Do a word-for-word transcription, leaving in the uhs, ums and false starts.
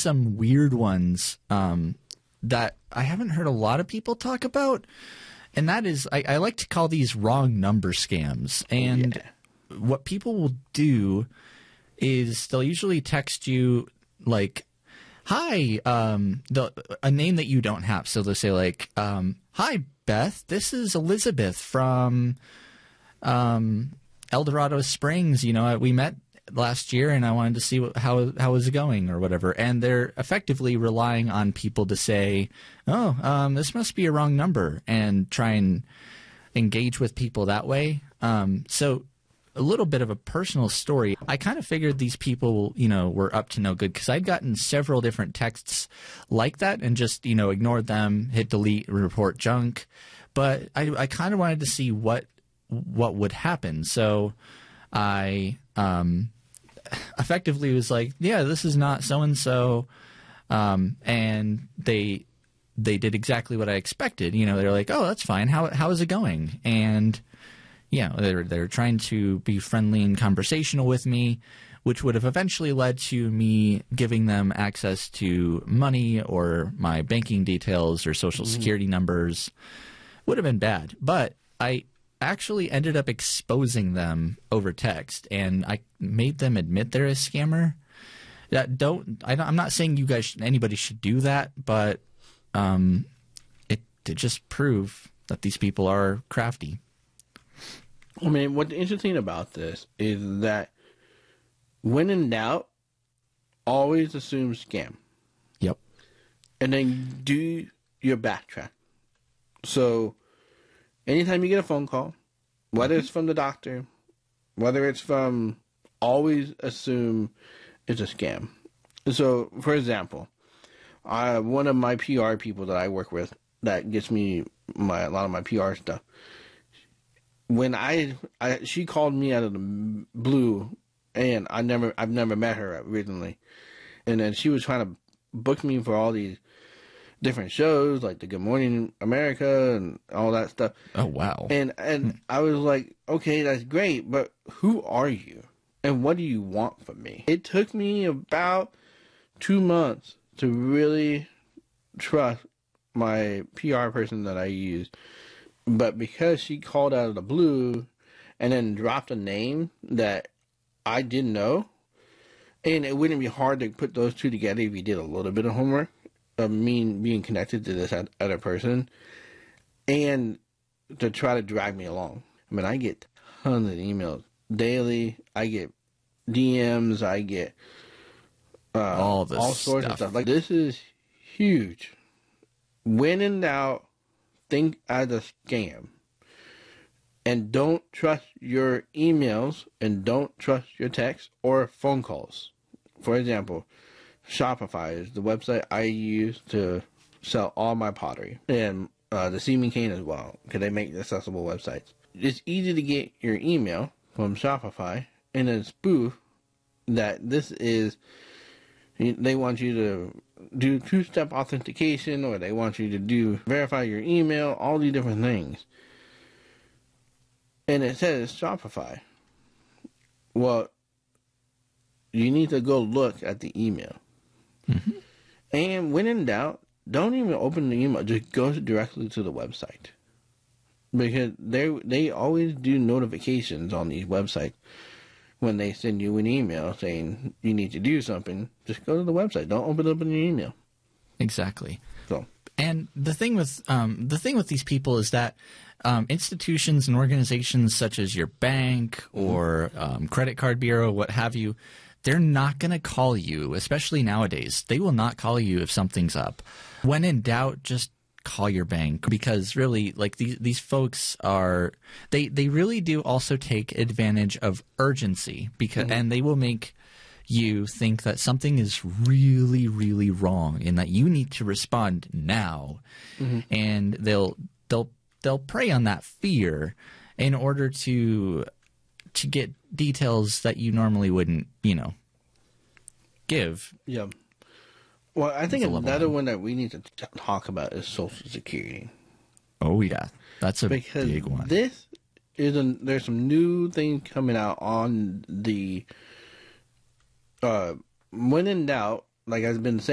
some weird ones um, that I haven't heard a lot of people talk about, and that is I, I like to call these wrong number scams. And yeah. what people will do is they'll usually text you like, hi, um, the, a name that you don't have. So they'll say like, um, hi, Beth, this is Elizabeth from um, El Dorado Springs. You know, we met last year and I wanted to see what, how how was it going or whatever. And they're effectively relying on people to say, oh, um, this must be a wrong number, and try and engage with people that way. Um, so a little bit of a personal story. I kind of figured these people, you know, were up to no good because I'd gotten several different texts like that and just, you know, ignored them, hit delete, report junk. But I, I kind of wanted to see what what would happen. So I um, effectively was like, yeah, this is not so-and-so. Um, and they they did exactly what I expected. You know, they're like, oh, that's fine. How how is it going? And yeah, they're they're trying to be friendly and conversational with me, which would have eventually led to me giving them access to money or my banking details or social security numbers. Would have been bad, but I actually ended up exposing them over text, and I made them admit they're a scammer. That don't I don't, I'm not saying you guys anybody should do that, but um, it to just prove that these people are crafty. I mean, what's interesting about this is that when in doubt, always assume scam. Yep. And then do your backtrack. So, anytime you get a phone call, whether it's from the doctor, whether it's from, always assume it's a scam. So, for example, I, one of my P R people that I work with that gets me my a lot of my P R stuff, when I, I she called me out of the blue, and I never I've never met her originally, and then she was trying to book me for all these different shows like the Good Morning America and all that stuff. Oh wow! And and hmm. I was like, okay, that's great, but who are you, and what do you want from me? It took me about two months to really trust my P R person that I used. But because she called out of the blue and then dropped a name that I didn't know, and it wouldn't be hard to put those two together if you did a little bit of homework of me being connected to this other person, and to try to drag me along. I mean, I get tons of emails daily. I get D Ms. I get uh, all, this all sorts stuff. of stuff. Like, this is huge. When in doubt, think as a scam, and don't trust your emails, and don't trust your texts or phone calls. For example, Shopify is the website I use to sell all my pottery, and uh, the Seaming Cane as well, because they make accessible websites. It's easy to get your email from Shopify and then spoof that this is, they want you to do two-step authentication, or they want you to do verify your email, all these different things. And it says Shopify. Well, you need to go look at the email. Mm-hmm. And when in doubt, don't even open the email. Just go directly to the website. Because they they always do notifications on these websites. When they send you an email saying you need to do something, just go to the website. Don't open it up in your email. Exactly. So, and the thing with um, the thing with these people is that um, institutions and organizations such as your bank or um, credit card bureau, what have you, they're not going to call you, especially nowadays. They will not call you if something's up. When in doubt, just call your bank, because really, like, these these folks are they they really do also take advantage of urgency, because mm-hmm. and they will make you think that something is really really wrong and that you need to respond now, mm-hmm. and they'll they'll they'll prey on that fear in order to to get details that you normally wouldn't, you know, give. Yeah. Well, I think another one that we need to t- talk about is Social Security. Oh yeah, that's a because big one. This is a, there's some new things coming out on the uh, when in doubt. Like I've been saying.